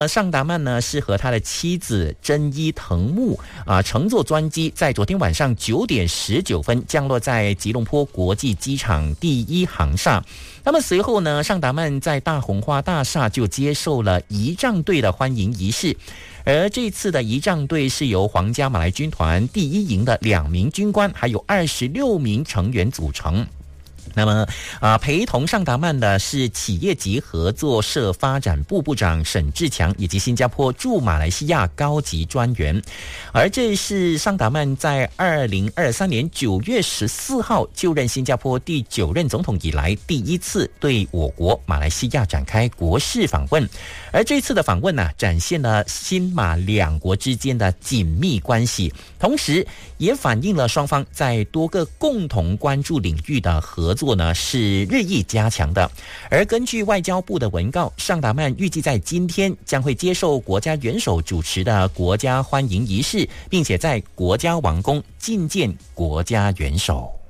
尚达曼呢是和他的妻子真伊藤木乘坐专机，在昨天晚上9点19分降落在吉隆坡国际机场第一航厦。那么随后呢，尚达曼在大红花大厦就接受了仪仗队的欢迎仪式。而这次的仪仗队是由皇家马来军团第一营的2名军官，还有26名成员组成。那么陪同尚达曼的是企业级合作社发展部部长沈志强，以及新加坡驻马来西亚高级专员。而这是尚达曼在2023年9月14号就任新加坡第9任总统以来第一次对我国马来西亚展开国事访问。而这次的访问展现了新马两国之间的紧密关系，同时也反映了双方在多个共同关注领域的合作是日益加强的。而根据外交部的文告，尚达曼预计在今天将会接受国家元首主持的国家欢迎仪式，并且在国家王宫觐见国家元首。